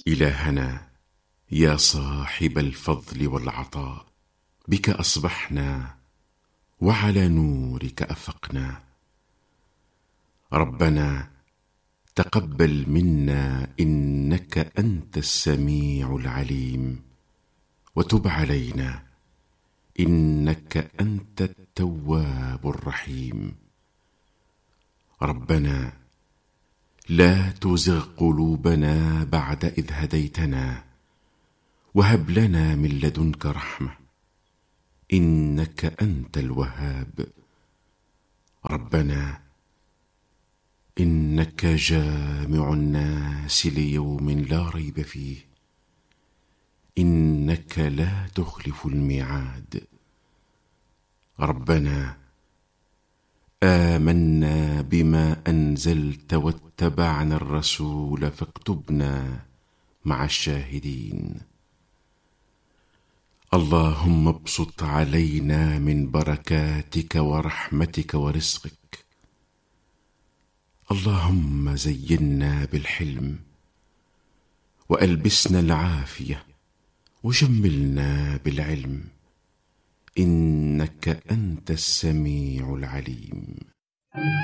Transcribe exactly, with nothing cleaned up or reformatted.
إلهنا يا صاحب الفضل والعطاء، بك أصبحنا وعلى نورك أفقنا. ربنا تقبل منا إنك أنت السميع العليم، وتب علينا إنك أنت التواب الرحيم. ربنا لا تزغ قلوبنا بعد إذ هديتنا، وهب لنا من لدنك رحمة إنك أنت الوهاب. ربنا إنك جامع الناس ليوم لا ريب فيه، إنك لا تخلف الميعاد. ربنا آمنا بما أنزلت واتبعنا الرسول فاكتبنا مع الشاهدين. اللهم ابسط علينا من بركاتك ورحمتك ورزقك. اللهم زينا بالحلم، وألبسنا العافية، وجملنا بالعلم، إنك أنت السميع العليم.